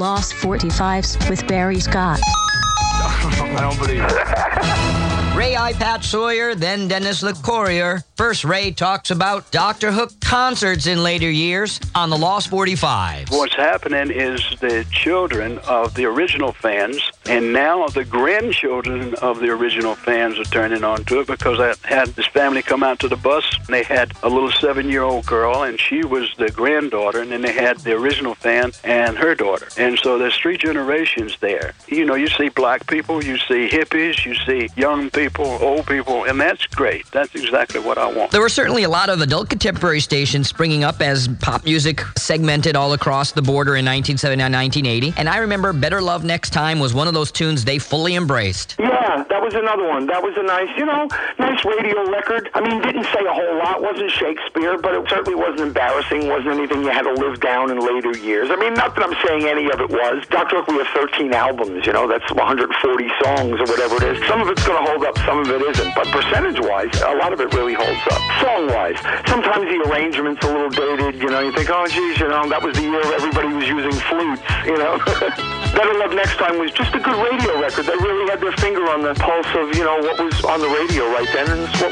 Lost 45s with Barry Scott. I don't believe it. Ray I. Pat Sawyer, then Dennis LeCourrier. First, Ray talks about Dr. Hook concerts in later years on the Lost 45s. What's happening is the children of the original fans and now the grandchildren of the original fans are turning on to it, because I had this family come out to the bus, and they had a little 7-year-old girl, and she was the granddaughter, and then they had the original fan and her daughter. And so there's 3 generations there. You know, you see black people, you see hippies, you see young people, old people, and that's great. That's exactly what I want. There were certainly a lot of adult contemporary stations springing up as pop music segmented all across the border in 1979, 1980. And I remember Better Love Next Time was one of those tunes they fully embraced. Yeah, that was another one. That was a nice, nice radio record. I mean, didn't say a whole lot, wasn't Shakespeare, but it certainly wasn't embarrassing, wasn't anything you had to live down in later years. I mean, not that I'm saying any of it was. Dr. Hook, we have 13 albums, that's 140 songs or whatever it is. Some of it's going to hold up, some of it isn't. But percentage-wise, a lot of it really holds up. Song-wise, sometimes the arrangement's a little dated, you think, oh, geez, that was the year everybody was using flutes, Better Love Next Time was just a good radio record. They really had their finger on the pulse of, what was on the radio right then, and it's what